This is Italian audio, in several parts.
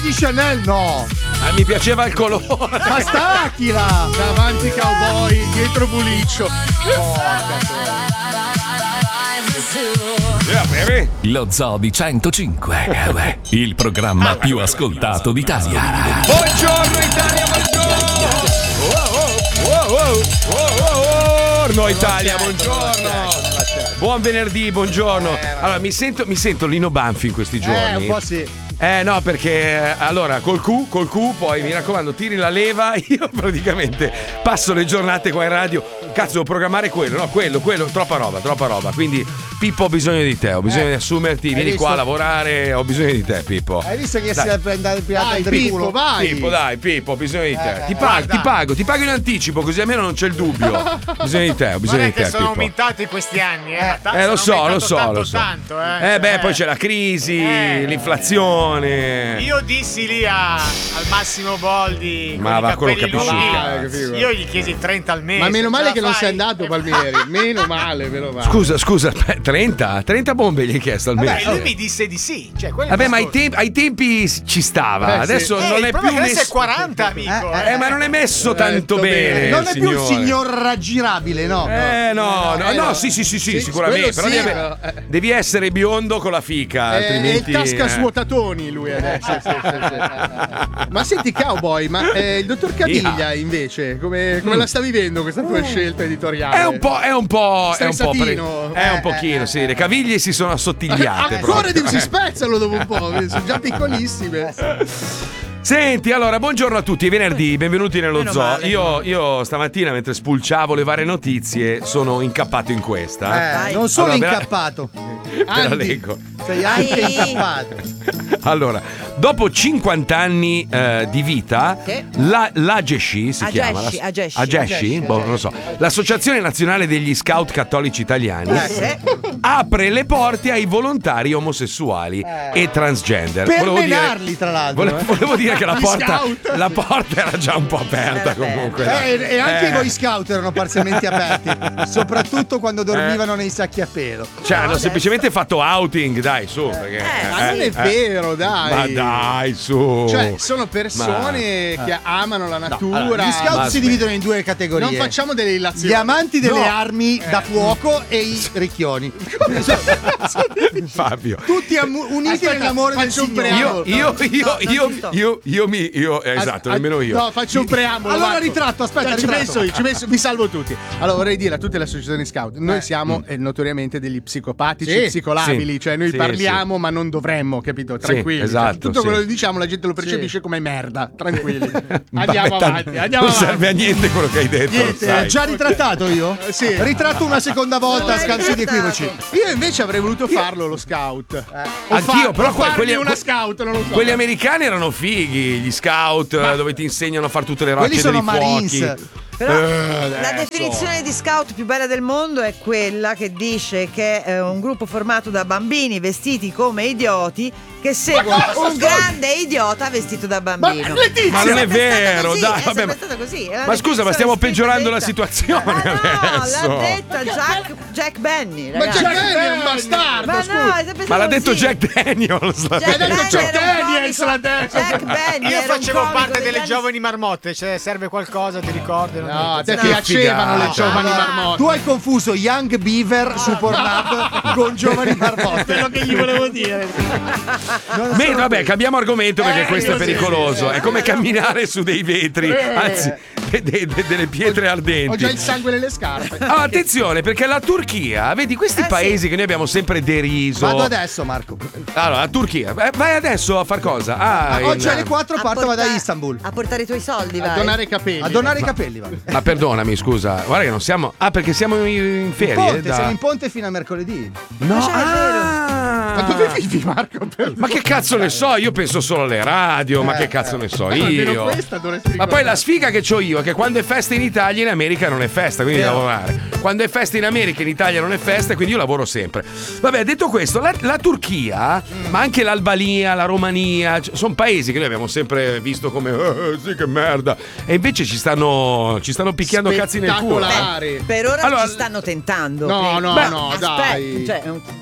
Di Chanel no. Mi piaceva il colore. Ma stacchila. Davanti cowboy, dietro buliccio. Lo Zoo di 105, il programma più ascoltato d'Italia. Buongiorno Italia, buongiorno Italia, buongiorno. Buon venerdì, buongiorno. Allora, mi sento Lino Banfi in questi giorni. Un po' sì. No, perché allora col Q, poi mi raccomando, tiri la leva. Io praticamente passo le giornate qua in radio. Cazzo, devo programmare quello, no? Quello, troppa roba. Quindi, Pippo, ho bisogno di te, ho bisogno di assumerti. Vieni qua a lavorare, ho bisogno di te, Pippo. Hai visto che si è andato Dai, Pippo, vai. Pippo, dai, Pippo, ho bisogno di te. Ti pago in anticipo, così almeno non c'è il dubbio. Ho bisogno di te, Guarda che sono Pippo. aumentati questi anni, Lo so. Tanto, Beh, poi c'è la crisi, l'inflazione. Io dissi lì al Massimo Boldi, Ma va, quello capelli capisci. lunghi, io gli chiesi 30 al mese. Ma meno male ce che la non fai? sei andato, Palmieri. Meno male. Scusa, 30 bombe gli hai chiesto almeno. Lui mi disse di sì. Cioè, Vabbè, ma ai tempi ci stava. Adesso non è più adesso messo. è 40, amico. Ma non è messo tanto bene. Non è più un signore. signor raggirabile, no? No, sì, sicuramente. Però devi essere biondo con la fica, altrimenti. È il cascasvuotatoni lui adesso. Sì. Ma senti, cowboy, ma il dottor Caviglia invece, come la sta vivendo questa tua scelta editoriale? È un po'. Stressatino. È un pochino, sì. Le caviglie si sono assottigliate. Ancora proprio. si spezzano dopo un po', sono già piccolissime. Senti, allora, buongiorno a tutti, è venerdì, benvenuti nello zoo. Io stamattina, mentre spulciavo le varie notizie, sono incappato in questa. Non solo allora, incappato. Ve la leggo. Sei anche incappato. Allora, dopo 50 anni di vita, l'AGESCI si chiama. AGESCI? Boh, non lo so. L'Associazione Nazionale degli Scout Cattolici Italiani apre le porte ai volontari omosessuali e transgender. Per menarli, tra l'altro. Volevo dire che la porta era già un po' aperta comunque. E anche i Boy Scout erano parzialmente aperti, soprattutto quando dormivano nei sacchi a pelo. Cioè, hanno semplicemente fatto outing, dai, su. Perché, Ma non è vero, dai. Ma dai, su. Cioè, sono persone che amano la natura. Allora, gli scout si dividono in due categorie. Non facciamo delle illazioni. Gli amanti delle armi da fuoco e i ricchioni. Fabio. Tutti uniti nell'amore del Signore. Esatto, nemmeno io. No, faccio un preambolo. Allora Marco. ritratto, aspetta, Ci penso io, mi salvo tutti. Allora vorrei dire a tutte le associazioni scout, noi siamo notoriamente degli psicopatici, psicolabili, cioè noi parliamo ma non dovremmo, capito? Tranquilli. Esatto, tutto quello che diciamo la gente lo percepisce come merda, tranquilli. Andiamo Vabbè, avanti. Non serve a niente quello che hai detto. Niente, già ritrattato io? Sì. Ritratto una seconda volta a scanso di equivoci. Io invece avrei voluto farlo lo scout. Anch'io, però quelli una scout, non lo so. quelli americani erano fighi, gli scout dove ti insegnano a fare tutte le rocce Quelli sono dei Marines. fuochi. Però la definizione di scout più bella del mondo è quella che dice che è un gruppo formato da bambini vestiti come idioti che seguono un grande idiota vestito da bambino. Ma non è vero, così, dai, è vabbè. sempre stato così. Ma scusa, ma stiamo peggiorando la situazione adesso. No, l'ha detta Jack Benny, Ma ragazzi. Jack Benny è un bastardo, Ma no, scusa. è sempre Ma l'ha stato detto così. Jack Daniels. Jack Jack era un Daniels comico. l'ha detto. Jack Benny Io era un facevo comico parte degli delle anni- giovani marmotte, cioè serve qualcosa, ti ricordi? No, a te No. piacevano le Figata. giovani marmotte. Tu hai confuso Young Beaver su Pornhub con Giovani Marmotte. Quello che gli volevo dire. Vabbè, cambiamo argomento perché questo è così, pericoloso. È come camminare su dei vetri, anzi, delle pietre Ho ardenti. già il sangue nelle scarpe. Ah, attenzione, perché la Turchia, vedi questi paesi che noi abbiamo sempre deriso. Vado adesso, Marco. Allora, la Turchia, vai adesso a far cosa? Oggi alle 4 parto, vado a Istanbul. A portare i tuoi soldi, A vai. donare i capelli. A donare i capelli, vado. Ma perdonami, scusa, guarda che non siamo. Ah, perché siamo in ferie? Ponte, siamo in ponte fino a mercoledì. No, Ma dove vivi, Marco? Ma che cazzo ne so? Io penso solo alle radio, ma che cazzo ne so Almeno io? questa dovresti Ma poi la sfiga che ho io è che quando è festa in Italia, in America non è festa, quindi devo lavorare. Quando è festa in America, in Italia non è festa, quindi io lavoro sempre. Vabbè, detto questo, la Turchia, ma anche l'Albania, la Romania, sono paesi che noi abbiamo sempre visto come sì, che merda. E invece ci stanno picchiando cazzi nel culo. Spettacolari. Per ora Allora- ci stanno tentando. No, no, Beh, no, aspetta, dai. cioè,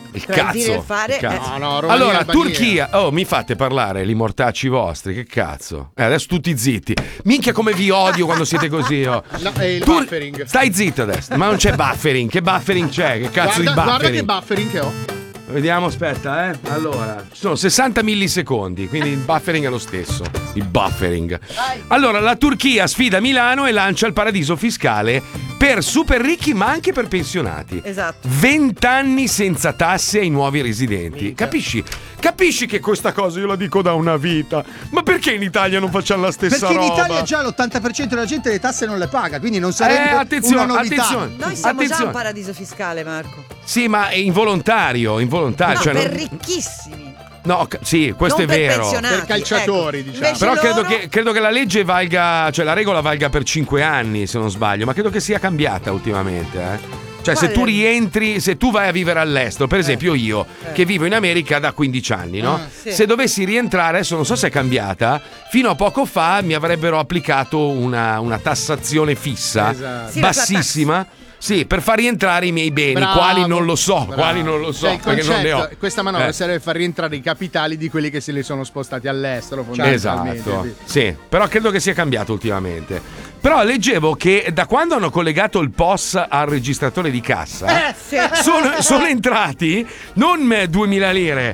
Il Tra il cazzo. dire e il fare, il cazzo. No, Romania, Allora, Albania. Turchia. Oh, mi fate parlare, li mortacci vostri. Che cazzo? Adesso tutti zitti. Minchia, come vi odio quando siete così. Oh. No, è il buffering. Stai zitto adesso. Ma non c'è buffering. Che buffering c'è? Che cazzo di buffering? Guarda che buffering che ho. Vediamo, aspetta, Allora, ci sono 60 millisecondi, quindi il buffering è lo stesso. Il buffering. Allora, la Turchia sfida Milano e lancia il paradiso fiscale per super ricchi, ma anche per pensionati. Esatto. 20 anni senza tasse ai nuovi residenti. Capisci? Capisci che questa cosa io la dico da una vita. Ma perché in Italia non facciamo la stessa Perché roba? in Italia già l'80% della gente le tasse non le paga, quindi non sarebbe attenzione, una novità. attenzione. Noi siamo già Attenzione. un paradiso fiscale, Marco. Sì, ma è involontario. No, Cioè, per non- ricchissimi. No, sì, questo non è vero. Per pensionati, Per calciatori, ecco. diciamo. Invece Però loro- credo che la legge valga, cioè la regola valga per 5 anni, se non sbaglio, ma credo che sia cambiata ultimamente, Cioè, se Quale? tu rientri, se tu vai a vivere all'estero, per esempio io, che vivo in America da 15 anni, no? sì. Se dovessi rientrare, adesso non so se è cambiata, fino a poco fa mi avrebbero applicato una tassazione fissa, Esatto. Sì, la bassissima. Sì, per far rientrare i miei beni, Bravo, quali non lo so, bravo. quali non lo so, Cioè, il perché non ne ho. concetto, questa manovra Eh. serve far rientrare i capitali di quelli che se li sono spostati all'estero, fondamentalmente. Esatto, sì, però credo che sia cambiato ultimamente. Però leggevo che da quando hanno collegato il POS al registratore di cassa sono entrati non 2.000 lire,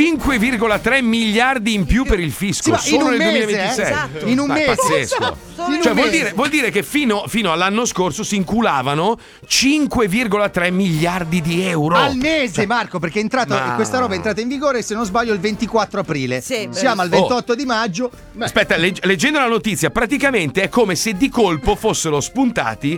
5,3 miliardi in più per il fisco Sì, ma in solo un nel mese, 2026. Esatto. In un Dai, mese. pazzesco. Solo in Cioè, un mese. vuol dire che fino all'anno scorso si inculavano 5,3 miliardi di euro. Al mese, Marco, perché è entrato, Ma- questa roba è entrata in vigore, se non sbaglio, il 24 aprile. Sì, Siamo al 28 di maggio. Aspetta, leggendo la notizia, praticamente è come se di colpo fossero spuntati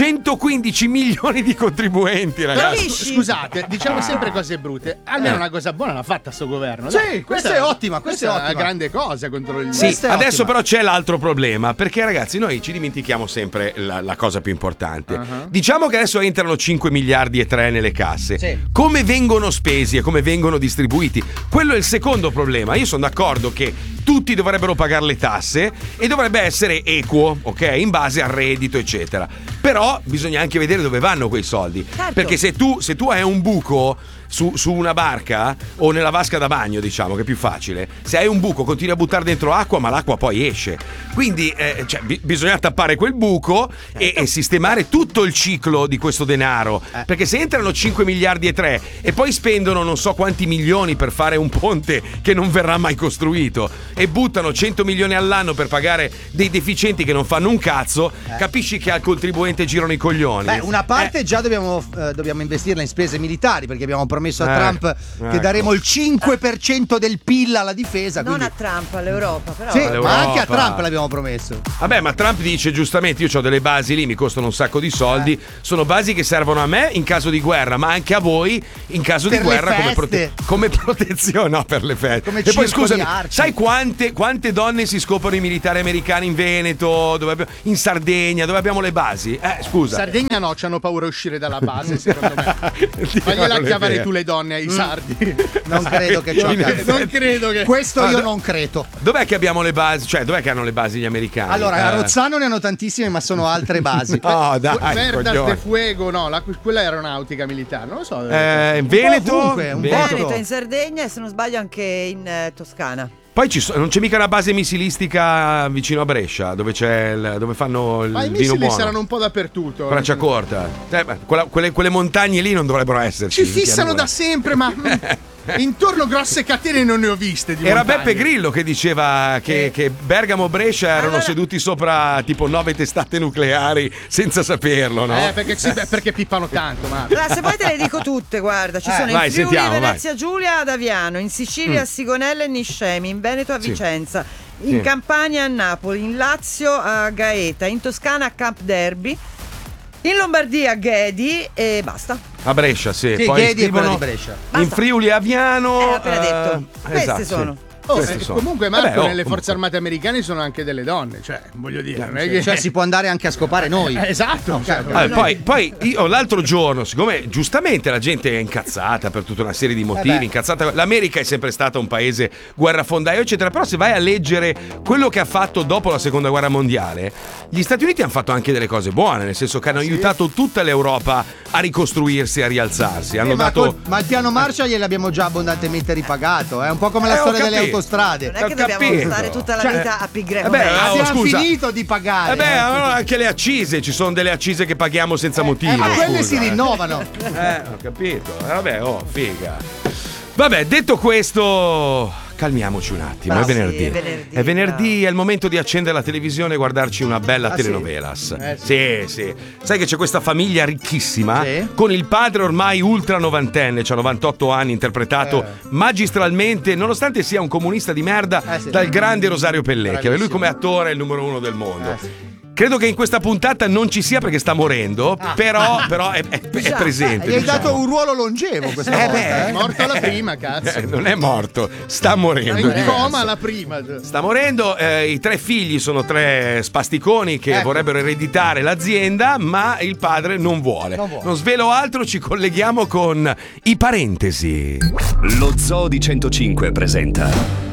115 milioni di contribuenti, ragazzi. Capisci? Scusate, diciamo sempre cose brutte. Almeno una cosa buona l'ha fatta sto governo. Sì, questa è ottima, questa è una ottima. grande cosa contro il Sì, Questa è adesso ottima. però c'è l'altro problema, perché ragazzi noi ci dimentichiamo sempre la cosa più importante. Diciamo che adesso entrano 5 miliardi e 3 nelle casse. Sì. Come vengono spesi e come vengono distribuiti? Quello è il secondo problema. Io sono d'accordo che tutti dovrebbero pagare le tasse e dovrebbe essere equo, ok? In base al reddito, eccetera. Però bisogna anche vedere dove vanno quei soldi. Certo. Perché se tu hai un buco su una barca o nella vasca da bagno, diciamo che è più facile, se hai un buco continui a buttare dentro acqua, ma l'acqua poi esce. Quindi bisogna tappare quel buco e sistemare tutto il ciclo di questo denaro. Perché se entrano 5 miliardi e 3 e poi spendono non so quanti milioni per fare un ponte che non verrà mai costruito e buttano 100 milioni all'anno per pagare dei deficienti che non fanno un cazzo, capisci che al contribuente girano i coglioni. Beh, una parte già dobbiamo investirla in spese militari, perché abbiamo promesso a Trump che ecco. daremo il 5% del PIL alla difesa. Non quindi... a Trump, all'Europa, però. Sì, all'Europa. ma anche a Trump l'abbiamo promesso. Vabbè, ma Trump dice giustamente: io ho delle basi lì, mi costano un sacco di soldi. Sono basi che servono a me in caso di guerra, ma anche a voi in caso Per di le guerra feste. come protezione. No, per le feste. Come E poi circo scusami, di arci. sai quante donne si scoprono i militari americani in Veneto, in Sardegna, dove abbiamo le basi? Scusa. Sardegna no, c'hanno paura a uscire dalla base, secondo me. Fagliela Non è chiamare vero. tu le donne ai sardi. Non credo che ciò In accada. Non credo che. Questo io non credo. Dov'è che abbiamo le basi? Cioè, dov'è che hanno le basi gli americani? Allora, a Rozzano ne hanno tantissime, ma sono altre basi. No, dai, Verdas coglione. de Fuego, no, quella è aeronautica militare, non lo so. In Veneto, ovunque, un Veneto. Veneto, in Sardegna e se non sbaglio anche in Toscana. Poi non c'è mica una base missilistica vicino a Brescia, dove fanno il Ma i vino missili buono. saranno un po' dappertutto. Braccia corta. Quelle montagne lì non dovrebbero esserci. Ci fissano da sempre, ma intorno grosse catene non ne ho viste. Di Era montagne. Beppe Grillo che diceva che Bergamo Brescia erano Allora- seduti sopra tipo 9 testate nucleari senza saperlo, no? Perché pippano tanto, ma. Allora, se poi te le dico tutte, guarda, ci sono vai, in Friuli, sentiamo, Venezia Giulia ad Aviano, in Sicilia a Sigonella e Niscemi, in Veneto a Vicenza, in Sì. Campania a Napoli, in Lazio a Gaeta, in Toscana a Camp Derby, in Lombardia a Ghedi e basta. A Brescia, sì. Sì, Poi Ghedi è quella scrivono di Brescia. in Friuli Aviano. Appena detto. Queste esatto, sono. sì. Comunque, Marco, nelle forze armate americane sono anche delle donne, cioè, voglio dire, non è che... Cioè, si può andare anche a scopare noi. Esatto. Poi io l'altro giorno, siccome giustamente la gente è incazzata per tutta una serie di motivi, incazzata, l'America è sempre stata un paese guerrafondaio, eccetera, però se vai a leggere quello che ha fatto dopo la seconda guerra mondiale, gli Stati Uniti hanno fatto anche delle cose buone, nel senso che hanno aiutato tutta l'Europa a ricostruirsi, a rialzarsi. Hanno dato... ma il piano Marshall gliel'abbiamo già abbondantemente ripagato, è un po' come la storia delle autostrade. Non è che dobbiamo stare tutta la vita a pigremo. Abbiamo finito di pagare. Anche le accise, ci sono delle accise che paghiamo senza motivo. Ma quelle si rinnovano. Ho capito. Figa. Vabbè, detto questo, calmiamoci un attimo. È venerdì. È venerdì, è il momento di accendere la televisione e guardarci una bella telenovelas. Sì. Sai che c'è questa famiglia ricchissima con il padre ormai ultra novantenne, c'ha 98 anni, interpretato magistralmente, nonostante sia un comunista di merda, dal grande Rosario Pellecchia. Lui come attore è il numero 1 del mondo. Credo che in questa puntata non ci sia perché sta morendo, però è presente. Gli hai dato un ruolo longevo questa volta. È morto la prima, cazzo. Non è morto, sta morendo. In coma la prima. Sta morendo. I 3 figli sono 3 spasticoni che vorrebbero ereditare l'azienda, ma il padre non vuole. Non svelo altro, ci colleghiamo con i parentesi. Lo Zoo di 105 presenta